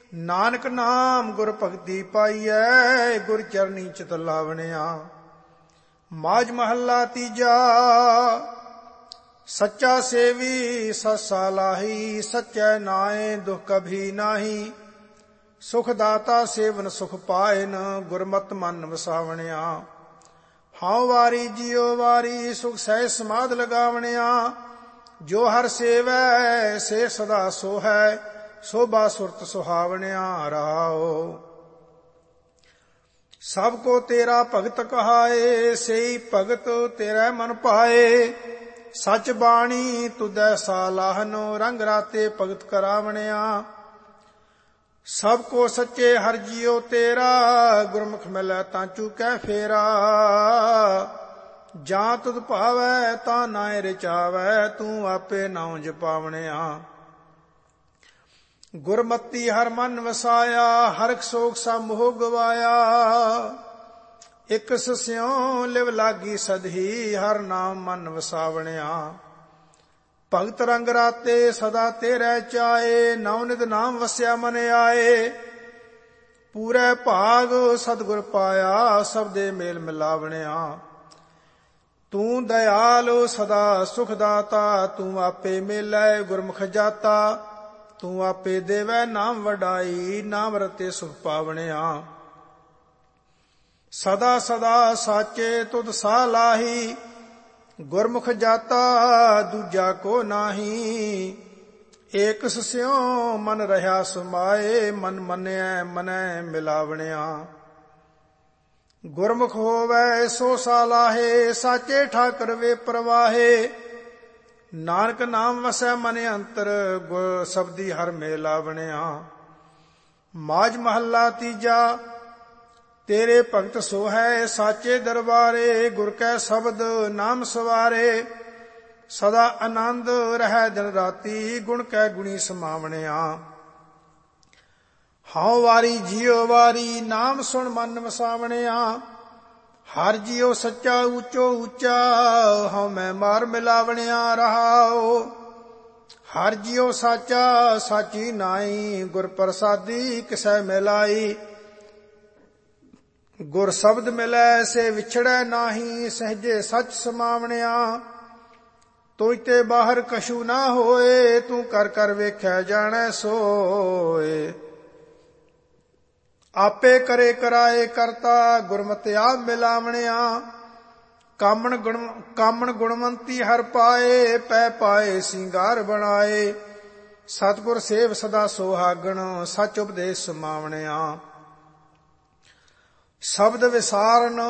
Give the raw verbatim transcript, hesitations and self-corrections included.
ਨਾਨਕ ਨਾਮ ਗੁਰ ਭਗਤੀ ਪਾਈਐ, ਗੁਰ ਚਰਨੀ ਚਿਤ ਲਾਵਣਿਆ। ਮਾਝ ਮਹੱਲਾ ਤੀਜਾ। ਸੱਚਾ ਸੇਵੀ ਸੱਸਾ ਲਾਹੀ, ਸੱਚੈ ਨਾਏ ਦੁਖ ਕਭੀ ਨਾਹੀ। ਸੁਖ ਦਾਤਾ ਸੇਵਨ ਸੁਖ ਪਾਇਨ, ਗੁਰਮਤਿ ਮਨ ਵਸਾਵਣਿਆ। ਹਉ ਵਾਰੀ ਜਿਉ ਵਾਰੀ, ਸੁਖ ਸਹਿ ਸਮਾਧ ਲਗਾਵਣਿਆ। ਜੋ ਹਰ ਸੇਵੈ ਸੇ ਸਦਾ ਸੋਹੈ, ਸੋਭਾ ਸੁਰਤ ਸੁਹਾਵਣਿਆ। ਰਹਾਉ ਸਭ ਕੋ ਤੇਰਾ ਭਗਤ ਕਹਾਏ, ਸਈ ਭਗਤ ਤੇਰਾ ਮਨ ਪਾਏ। ਸਚ ਬਾਣੀ ਤੁਧੈ ਸਾਲਾਹਨੋ, ਰੰਗ ਰਾਤੇ ਭਗਤ ਕਰਾਵਣਿਆ। ਸਭ ਕੋ ਸੱਚੇ ਹਰਿ ਜੀਉ ਤੇਰਾ, ਗੁਰਮੁਖ ਮਿਲੈ ਤਾਂ ਚੂਕੈ ਫੇਰਾ। ਜਾਂ ਤੁਧ ਭਾਵੈ ਤਾਂ ਨਾਇ ਰਚਾਵੈ, ਤੂੰ ਆਪੇ ਨਾਉ ਜਪਾਵਣਿਆ। ਗੁਰਮਤੀ ਹਰ ਮਨ ਵਸਾਇਆ, ਹਰਖ ਸੋਖ ਸਭ ਮੋਹ ਗਵਾਇਆ। ਇਕ ਸਿਉ ਲਿਵ ਲਾਗੀ ਸਦਹੀ, ਹਰ ਨਾਮ ਮਨ ਵਸਾਵਣਿਆ। ਭਗਤ ਰੰਗ ਰਾਤੇ ਸਦਾ ਤੇਰੇ ਚਾਏ, ਨੌ ਨਿਧ ਨਾਮ ਵਸਿਆ ਮਨ ਆਏ। ਪੂਰੇ ਭਾਗ ਸਤਿਗੁਰ ਪਾਇਆ, ਸਭ ਦੇ ਮੇਲ ਮਿਲਾਵਣਿਆ। ਤੂੰ ਦਇਆਲ ਸਦਾ ਸੁਖ ਦਾਤਾ, ਤੂੰ ਆਪੇ ਮੇਲੈ ਗੁਰਮੁਖ ਜਾਤਾ। ਤੂੰ ਆਪੇ ਦੇਵੈ ਨਾਮ ਵਡਾਈ, ਨਾਮ ਰਤੇ ਸੁਖ ਪਾਵਣਿਆ। ਸਦਾ ਸਦਾ ਸਾਚੇ ਤੁਧ ਸਾਹ ਲਾਹੀ, ਗੁਰਮੁਖ ਜਾਤਾ ਦੂਜਾ ਕੋ ਨਾਹੀ। ਏਕ ਸਿਉ ਮਨ ਰਹਾ ਸਮਾਏ, ਮਨ ਮੰਨਿਐ ਮਨੈ ਮਿਲਾਵਣਿਆ। ਗੁਰਮੁਖ ਹੋਵੈ ਸੋ ਸਾਲਾਹੇ, ਸਾਚੇ ਠਾਕਰ ਵੇ ਪ੍ਰਵਾਹੇ। ਨਾਨਕ ਨਾਮ ਵਸੈ ਮਨ ਅੰਤਰ, ਗੁਰ ਸਬਦੀ ਹਰ ਮੇਲਾਵਣਿਆ। ਮਾਝ ਮਹੱਲਾ ਤੀਜਾ। ਤੇਰੇ ਭਗਤ ਸੋ ਹੈ ਸਾਚੇ ਦਰਬਾਰੇ, ਗੁਰ ਕੈ ਸ਼ਬਦ ਨਾਮ ਸਵਾਰੇ। ਸਦਾ ਆਨੰਦ ਰਹਿ ਦਿਨ ਰਾਤੀ, ਗੁਣ ਕੈ ਗੁਣੀ ਸਮਾਵਣਿਆ। ਹਉ ਵਾਰੀ ਜਿਉ ਵਾਰੀ, ਨਾਮ ਸੁਣ ਮਨ ਵਸਾਵਣਿਆ। ਹਰ ਜਿਉ ਸੱਚਾ ਊਚੋ ਊਚਾ, ਹਉ ਮੈਂ ਮਾਰ ਮਿਲਾਵਣਿਆ। ਰਹਾਉ ਹਰ ਜਿਉ ਸਾਚਾ ਸਾਚੀ ਨਾਈ, ਗੁਰ ਪ੍ਰਸਾਦੀ ਕਿਸੈ ਮਿਲਾਈ। ਗੁਰ ਸ਼ਬਦ ਮਿਲੈ ਸੇ ਵਿਛੜੈ ਨਾਹੀ, ਸਹਜੇ ਸੱਚ ਸਮਾਵਣਿਆ। ਤੁਝ ਤੇ ਬਾਹਰ ਕਛੂ ਨਾ ਹੋਏ, ਤੂੰ ਕਰ ਕਰ ਵੇਖਿਆ ਜਾਣੈ ਸੋਏ। ਆਪੇ ਕਰੇ ਕਰਾਏ ਕਰਤਾ, ਗੁਰਮਤਿ ਆਪ ਮਿਲਾਵਣਿਆ। ਕਾਮਣ ਗੁਣ ਕਾਮਣ ਗੁਣਵੰਤੀ ਹਰ ਪਾਏ, ਪੈ ਪਾਏ ਸਿੰਗਾਰ ਬਣਾਏ। ਸਤਿਗੁਰ ਸੇਵ ਸਦਾ ਸੁਹਾਗਣ, ਸੱਚ ਉਪਦੇਸ਼ ਸਮਾਵਣਿਆ। ਸ਼ਬਦ ਵਿਸਾਰਨ